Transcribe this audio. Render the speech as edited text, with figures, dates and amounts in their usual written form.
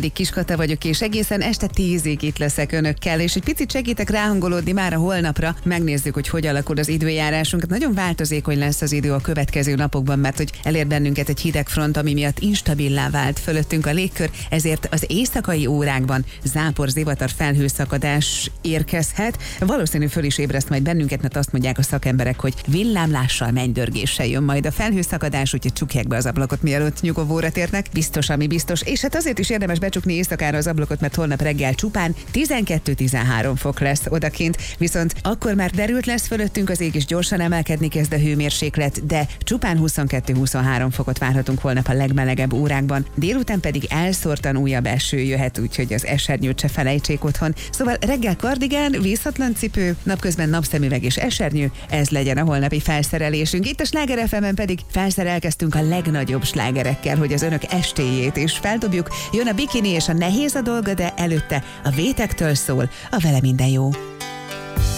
Árpádi Kiskata vagyok, és egészen este 10-ig itt leszek önökkel, és egy picit segítek ráhangolódni már a holnapra. Megnézzük, hogy alakul az időjárásunk. Nagyon változékony lesz az idő a következő napokban, mert hogy elér bennünket egy hideg front, ami miatt instabilá vált fölöttünk a légkör, ezért az éjszakai órákban zápor, zivatar, felhőszakadás érkezhet. Valószínű föl is ébreszt majd bennünket, mert azt mondják a szakemberek, hogy villámlással, mennydörgéssel jön majd a felhőszakadás, úgyhogy csukják be az ablakot, mielőtt nyugovóra térnek. Biztos, ami biztos. És hát azért is érdemes becsukni éjszakára az ablakot, mert holnap reggel csupán 12-13 fok lesz odakint, viszont akkor már derült lesz fölöttünk az ég, és gyorsan emelkedni kezd a hőmérséklet, de csupán 22-23 fokot várhatunk holnap a legmelegebb órákban. Délután pedig elszórtan újabb eső jöhet, úgyhogy az esernyőt se felejtsék otthon. Szóval reggel kardigán, vízhatlan cipő, napközben napszemüveg és esernyő, ez legyen a holnapi felszerelésünk. Itt a Sláger FM-en pedig felszerelkeztünk a legnagyobb slágerekkel, hogy az önök estéjét is feldobjuk. Jön a bikini és a nehéz a dolga, de előtte a Vétektől szól a Vele minden jó.